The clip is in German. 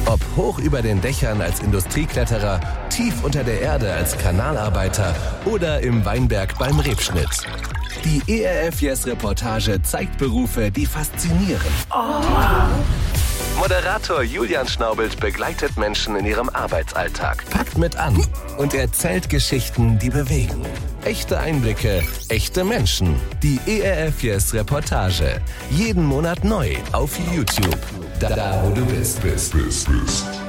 Ob hoch über den Dächern als Industriekletterer, tief unter der Erde als Kanalarbeiter oder im Weinberg beim Rebschnitt. Die ERF Yes-Reportage zeigt Berufe, die faszinieren. Moderator Julian Schnaubelt begleitet Menschen in ihrem Arbeitsalltag, packt mit an und erzählt Geschichten, die bewegen. Echte Einblicke, echte Menschen. Die ERF Yes-Reportage. Jeden Monat neu auf YouTube. Da wo du bist.